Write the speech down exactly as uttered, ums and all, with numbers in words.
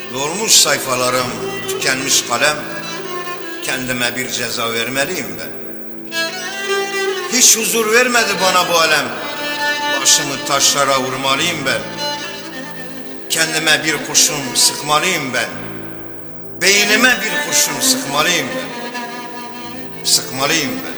Dolmuş sayfalarım, tükenmiş kalem. Kendime bir ceza vermeliyim ben. Hiç huzur vermedi bana bu alem. Başımı taşlara vurmalıyım ben. Kendime bir kurşun sıkmalıyım ben. Beynime bir kurşun sıkmalıyım ben. Sıkmalıyım ben.